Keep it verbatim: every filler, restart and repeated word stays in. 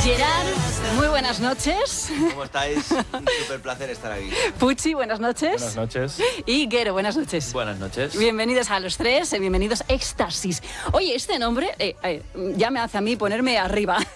Gerard, muy buenas noches. ¿Cómo estáis? Un súper placer estar aquí. Puchi, buenas noches. Buenas noches. Y Guero, buenas noches. Buenas noches. Bienvenidos a los tres, eh, bienvenidos a Éxtasis. Oye, este nombre eh, eh, ya me hace a mí ponerme arriba.